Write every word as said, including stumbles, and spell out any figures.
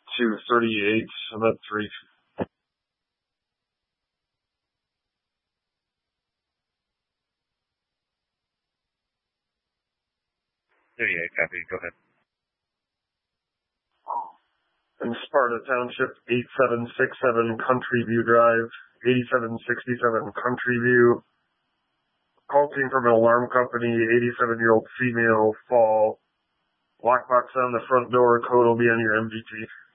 two thirty-eight. I'm at three. thirty-eight, copy. Go ahead. In Sparta Township, eight seven six seven Country View Drive, eighty-seven sixty-seven Country View. Call came from an alarm company, eighty-seven-year-old female fall. Lockbox on the front door, code will be on your M V T.